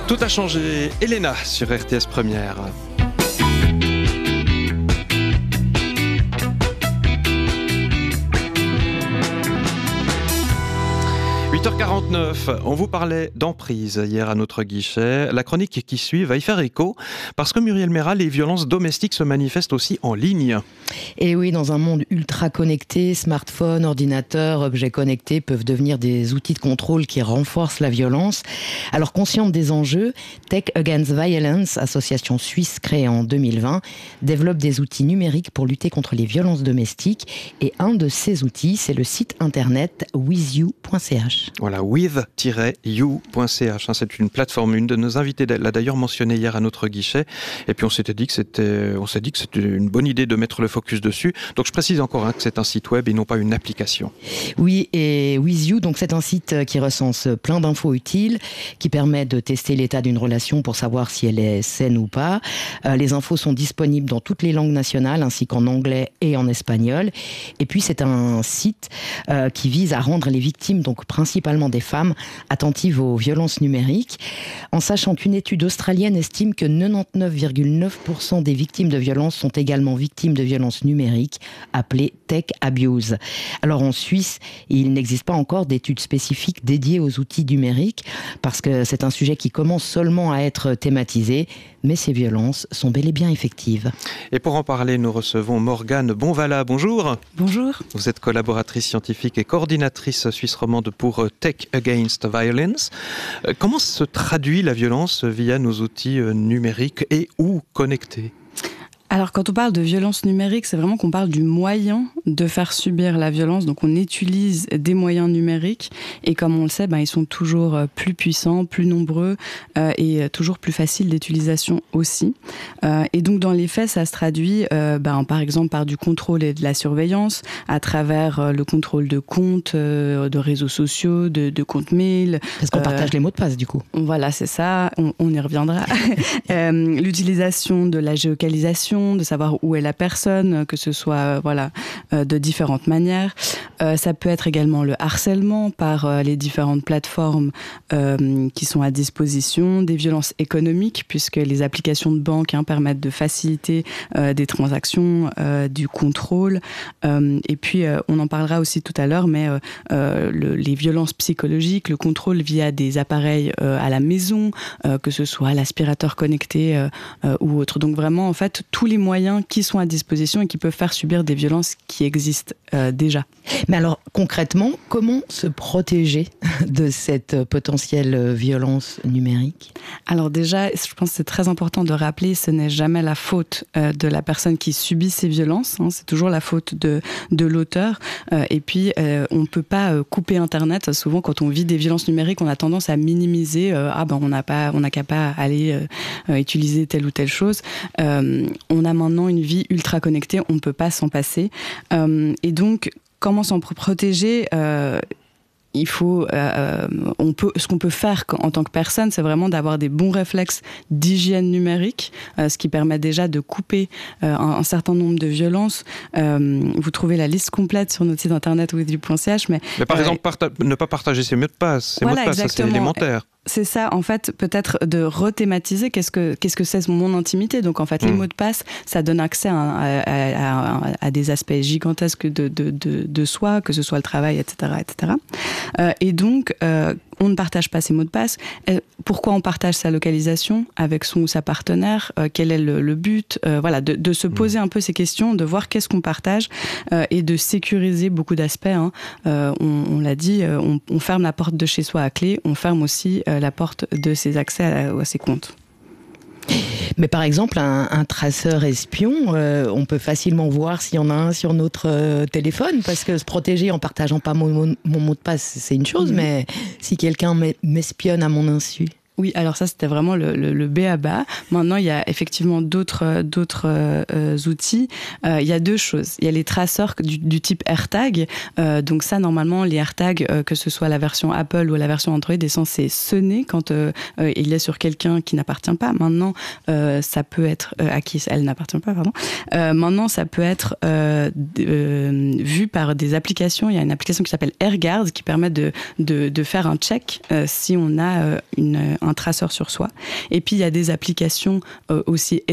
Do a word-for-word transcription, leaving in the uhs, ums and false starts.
Tout a changé. Elena sur R T S Première. huit heures quarante-neuf, on vous parlait d'emprise hier à notre guichet. La chronique qui suit va y faire écho parce que Muriel Méral, les violences domestiques se manifestent aussi en ligne. Et oui, dans un monde ultra connecté, smartphones, ordinateurs, objets connectés peuvent devenir des outils de contrôle qui renforcent la violence. Alors, consciente des enjeux, Tech Against Violence, association suisse créée en deux mille vingt, développe des outils numériques pour lutter contre les violences domestiques. Et un de ces outils, c'est le site internet with you point c h. Voilà, with you point c h. C'est une plateforme. Une de nos invités l'a d'ailleurs mentionné hier à notre guichet. Et puis on s'était dit que c'était, on s'est dit que c'était une bonne idée de mettre le focus dessus. Donc je précise encore hein, que c'est un site web et non pas une application. Oui, et With You, donc c'est un site qui recense plein d'infos utiles, qui permet de tester l'état d'une relation pour savoir si elle est saine ou pas. Euh, les infos sont disponibles dans toutes les langues nationales, ainsi qu'en anglais et en espagnol. Et puis c'est un site euh, qui vise à rendre les victimes, donc principalement des femmes, attentives aux violences numériques, en sachant qu'une étude australienne estime que quatre-vingt-dix-neuf virgule neuf pour cent des victimes de violences sont également victimes de violences numériques, appelées tech abuse. Alors en Suisse, il n'existe pas encore d'études spécifiques dédiées aux outils numériques, parce que c'est un sujet qui commence seulement à être thématisé, mais ces violences sont bel et bien effectives. Et pour en parler, nous recevons Morgane Bonvala. Bonjour. Bonjour. Vous êtes collaboratrice scientifique et coordinatrice suisse romande pour Tech Against Violence. Comment se traduit la violence via nos outils numériques et ou connectés ? Alors, quand on parle de violence numérique, c'est vraiment qu'on parle du moyen de faire subir la violence. Donc, on utilise des moyens numériques et comme on le sait, ben, ils sont toujours plus puissants, plus nombreux euh, et toujours plus faciles d'utilisation aussi. Euh, et donc, dans les faits, ça se traduit euh, ben, par exemple par du contrôle et de la surveillance à travers euh, le contrôle de comptes, euh, de réseaux sociaux, de, de comptes mail. Parce qu'on euh, partage les mots de passe, du coup. Voilà, c'est ça. On, on y reviendra. euh, l'utilisation de la géolocalisation, de savoir où est la personne, que ce soit euh, voilà, euh, de différentes manières. Euh, ça peut être également le harcèlement par euh, les différentes plateformes euh, qui sont à disposition, des violences économiques, puisque les applications de banque hein, permettent de faciliter euh, des transactions, euh, du contrôle. Euh, et puis, euh, on en parlera aussi tout à l'heure, mais euh, euh, le, les violences psychologiques, le contrôle via des appareils euh, à la maison, euh, que ce soit l'aspirateur connecté euh, euh, ou autre. Donc vraiment, en fait, tous les moyens qui sont à disposition et qui peuvent faire subir des violences qui existent euh, déjà. Mais alors, concrètement, comment se protéger de cette potentielle violence numérique ? Alors déjà, je pense que c'est très important de rappeler, ce n'est jamais la faute euh, de la personne qui subit ces violences, hein, c'est toujours la faute de, de l'auteur. Euh, et puis, euh, on ne peut pas euh, couper Internet. Souvent, quand on vit des violences numériques, on a tendance à minimiser. Euh, ah ben, on n'a pas, on n'a qu'à pas aller euh, euh, utiliser telle ou telle chose. Euh, on a maintenant une vie ultra connectée, on ne peut pas s'en passer. Euh, et donc, comment s'en protéger ? euh, Il faut, euh, on peut, ce qu'on peut faire en tant que personne, c'est vraiment d'avoir des bons réflexes d'hygiène numérique, euh, ce qui permet déjà de couper euh, un, un certain nombre de violences. Euh, vous trouvez la liste complète sur notre site internet with you point c h. Mais, mais par euh, exemple, parta- ne pas partager ses mots de passe. Ses voilà, mots de passe, ça, c'est élémentaire. C'est ça, en fait, peut-être de rethématiser qu'est-ce que, qu'est-ce que c'est mon intimité. Donc, en fait, mmh. les mots de passe, ça donne accès à, à, à, à des aspects gigantesques de, de, de, de soi, que ce soit le travail, et cetera, et cetera. Euh, et donc, euh, on ne partage pas ses mots de passe. Et pourquoi on partage sa localisation avec son ou sa partenaire ? euh, Quel est le, le but ? euh, Voilà, de, de se poser un peu ces questions, de voir qu'est-ce qu'on partage euh, et de sécuriser beaucoup d'aspects. Hein. Euh, on, on l'a dit, on, on ferme la porte de chez soi à clé, on ferme aussi euh, la porte de ses accès à, à ses comptes. Mais par exemple, un, un traceur espion, euh, on peut facilement voir s'il y en a un sur notre euh, téléphone, parce que se protéger en partageant pas mon, mon, mon mot de passe, c'est une chose, mmh. mais si quelqu'un m'espionne à mon insu... Oui, alors ça, c'était vraiment le, le, le B à bas. Maintenant, il y a effectivement d'autres, d'autres euh, outils. Euh, il y a deux choses. Il y a les traceurs du, du type AirTag. Euh, donc ça, normalement, les AirTags, euh, que ce soit la version Apple ou la version Android, est censé sonner quand euh, euh, il est sur quelqu'un qui n'appartient pas. Maintenant, euh, ça peut être... Euh, à qui elle n'appartient pas, pardon. Euh, maintenant, ça peut être euh, euh, vu par des applications. Il y a une application qui s'appelle AirGuard qui permet de, de, de faire un check euh, si on a euh, une... Un un traceur sur soi. Et puis il y a des applications euh, aussi